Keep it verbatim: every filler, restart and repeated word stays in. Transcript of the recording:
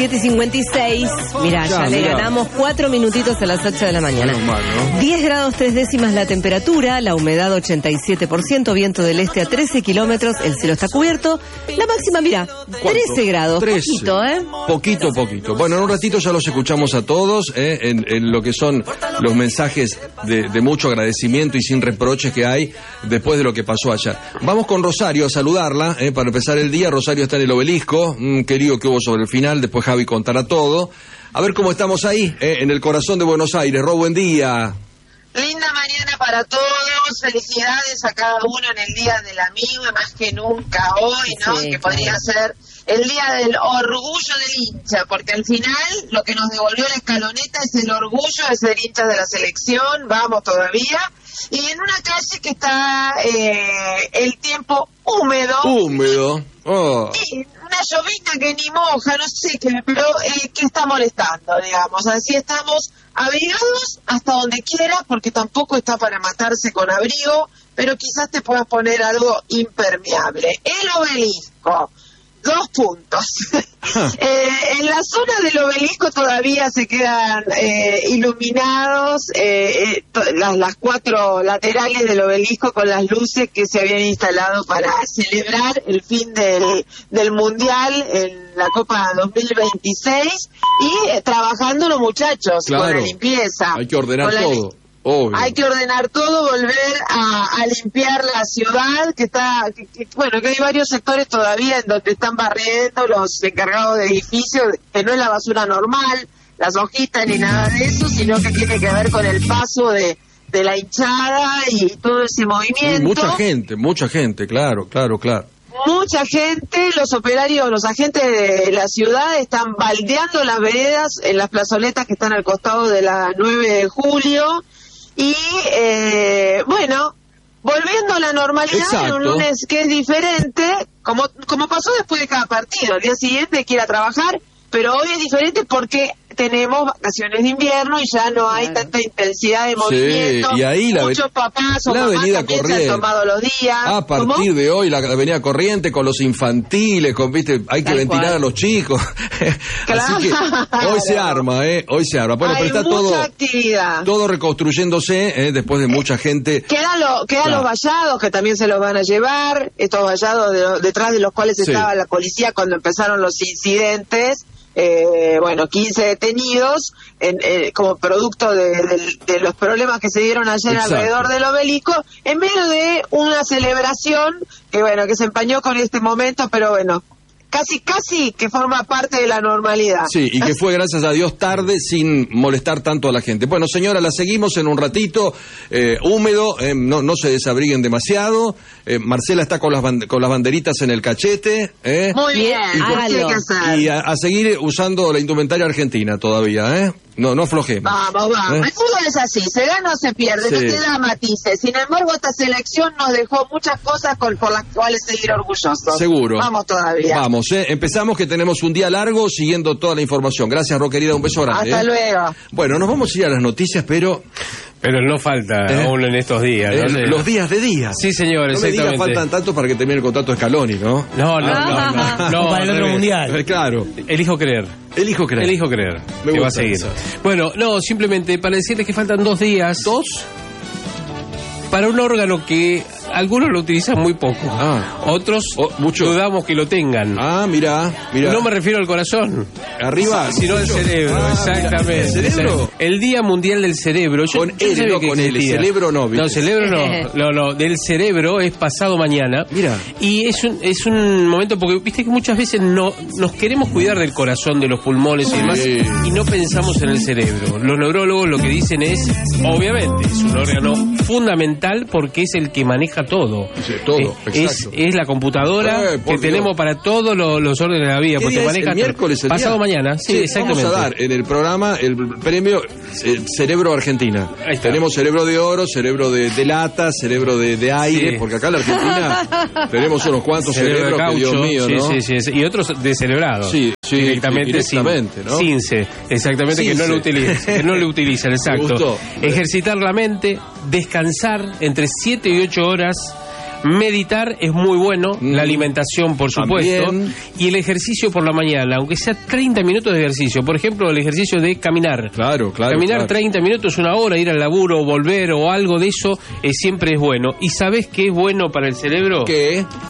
siete y cincuenta y seis, mirá, ya, ya le mirá. ganamos cuatro minutitos a las ocho de la mañana. Mal, ¿no? diez grados tres décimas la temperatura, la humedad ochenta y siete por ciento, viento del este a trece kilómetros, el cielo está cubierto. La máxima, mira, trece grados, trece. Poquito, ¿eh? Poquito, poquito. Bueno, en un ratito ya los escuchamos a todos, ¿eh? en, en lo que son los mensajes de, de mucho agradecimiento y sin reproches que hay después de lo que pasó ayer. Vamos con Rosario a saludarla, ¿eh? para empezar el día. Rosario está en el Obelisco, un querido que hubo sobre el final, después Javi contará todo. A ver cómo estamos ahí, eh, en el corazón de Buenos Aires. Ro, buen día. Linda mañana para todos, felicidades a cada uno en el Día del Amigo, y más que nunca hoy, ¿no? Sí, que podría ser el Día del Orgullo del Hincha, porque al final lo que nos devolvió la escaloneta es el orgullo de ser hinchas de la selección, vamos todavía, y en una calle que está eh, el tiempo húmedo. Húmedo, oh. Y una llovina que ni moja, no sé qué, pero eh, que está molestando, digamos. Así estamos abrigados hasta donde quiera, porque tampoco está para matarse con abrigo, pero quizás te puedas poner algo impermeable. El Obelisco, dos puntos. eh, en la zona del Obelisco todavía se quedan eh, iluminados eh, eh, to- las, las cuatro laterales del Obelisco con las luces que se habían instalado para celebrar el fin del, del Mundial en la Copa dos mil veintiséis y eh, trabajando los muchachos Claro. con la limpieza. Hay que ordenar con la li- todo. Obvio. Hay que ordenar todo, volver a, a limpiar la ciudad, que está, que, que, bueno, que hay varios sectores todavía en donde están barriendo los encargados de edificios, que no es la basura normal, las hojitas ni nada de eso, sino que tiene que ver con el paso de, de la hinchada y todo ese movimiento. Mucha gente, mucha gente, claro, claro, claro. Mucha gente, los operarios, los agentes de la ciudad están baldeando las veredas en las plazoletas que están al costado de la nueve de julio. Y, eh, bueno, volviendo a la normalidad, Exacto. en un lunes que es diferente, como como pasó después de cada partido. Al día siguiente hay que ir a trabajar, pero hoy es diferente porque tenemos vacaciones de invierno y ya no hay Claro. tanta intensidad de Sí, movimiento. y ahí la Muchos ave- papás o la mamás avenida también se Corrientes. han tomado los días. A partir ¿Cómo? de hoy, la avenida Corriente con los infantiles, con, viste, hay que Tal ventilar cual. a los chicos. Claro. Así que hoy se arma, ¿eh? Hoy se arma. Bueno, hay pero está mucha todo, actividad. todo reconstruyéndose, ¿eh? Después de mucha gente. Quedan, lo, quedan Claro. los vallados que también se los van a llevar, estos vallados de- detrás de los cuales Sí. estaba la policía cuando empezaron los incidentes. Eh, bueno, quince detenidos en, eh, como producto de, de- de los problemas que se dieron ayer Exacto. alrededor del Obelisco, en medio de una celebración que bueno, que se empañó con este momento, pero bueno, casi casi que forma parte de la normalidad. Sí, y que fue, gracias a Dios, tarde, sin molestar tanto a la gente. Bueno, señora, la seguimos en un ratito. Eh, húmedo, eh, no, no se desabriguen demasiado. Eh, Marcela está con las, band- con las banderitas en el cachete. ¿eh? Muy bien, Bien, así hay hágalo. que hacer. Y a, a seguir usando la indumentaria argentina todavía, ¿eh? No, no aflojemos. Vamos, vamos. ¿Eh? El fútbol es así, se gana o se pierde, Sí. no te da matices. Sin embargo, esta selección nos dejó muchas cosas con, por las cuales seguir orgullosos. Seguro. Vamos todavía. Vamos, ¿eh? Empezamos que tenemos un día largo siguiendo toda la información. Gracias, Ro, querida, un beso grande. Hasta ¿eh? luego. Bueno, nos vamos a ir a las noticias, pero Pero no falta Eh. aún en estos días, eh, ¿no? sé. los días de día. Sí, señor, No me digas exactamente. faltan tanto para que termine el contrato de Scaloni, ¿no? No, no, no, no. no, O para el al otro revés. mundial. Eh, claro. Elijo creer. Elijo creer. Elijo creer. Me que va a gusta seguir. eso. Bueno, no, simplemente para decirles que faltan dos días. ¿Dos? Para un órgano que algunos lo utilizan muy poco. Ah. Otros Oh, mucho. dudamos que lo tengan. Ah, mira, mira. No me refiero al corazón, Arriba. sino al cerebro, Ah, exactamente. ¿el cerebro? El Día Mundial del Cerebro. Yo- Con yo L, sabía no que con L, existía. cerebro no, ¿viste? No, cerebro no, no, no, del cerebro es pasado mañana. Mira. Y es un, es un momento, porque viste que muchas veces no nos queremos cuidar del corazón, de los pulmones y demás, Sí. y no pensamos en el cerebro. Los neurólogos lo que dicen es, obviamente, es un órgano fundamental porque es el que maneja todo. Sí, todo, Eh, es, exacto. es la computadora Eh, por que Dios. tenemos para todos los, los órdenes de la vida, ¿Qué porque día es? maneja ¿El miércoles el pasado día? mañana, sí, exactamente. Vamos a dar en el programa el premio eh, Cerebro Argentina. Ahí está. Tenemos cerebro de oro, cerebro de, de lata, cerebro de, de aire, Sí. porque acá en la Argentina tenemos unos cuantos Cerebro de cerebros que, Dios caucho, mío, sí, ¿no? sí, sí, sí, y otros descerebrados. Sí, sí, directamente, sí, directamente, sin, ¿no? Cince, exactamente, que no lo Cince. utilizan, que no lo utilizan, exacto. gustó. Ejercitar la mente, descansar entre siete y ocho horas, Meditar es muy bueno, Mm. la alimentación, por supuesto, También. y el ejercicio por la mañana, aunque sea treinta minutos de ejercicio. Por ejemplo, el ejercicio de caminar. Claro, claro. Caminar claro. treinta minutos, una hora, ir al laburo, volver o algo de eso, eh, siempre es bueno. ¿Y sabés qué es bueno para el cerebro? ¿Qué?